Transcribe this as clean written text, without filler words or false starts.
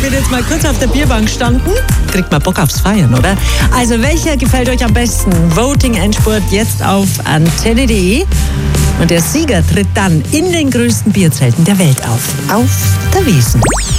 bin jetzt mal kurz auf der Bierbank gestanden. Kriegt mal Bock aufs Feiern, oder? Also welcher gefällt euch am besten? Voting-Endspurt jetzt auf antenne.de. Und der Sieger tritt dann in den größten Bierzelten der Welt auf der Wiesn.